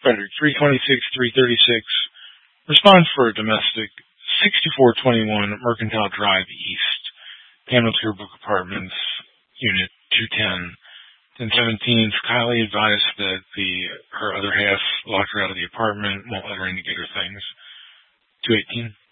Frederick, 326-336. Response for domestic, 6421 Mercantile Drive East, Camel Book Apartments, Unit 210. 1017, Kylie advised that her other half locked her out of the apartment, won't let her in to get her things. 218.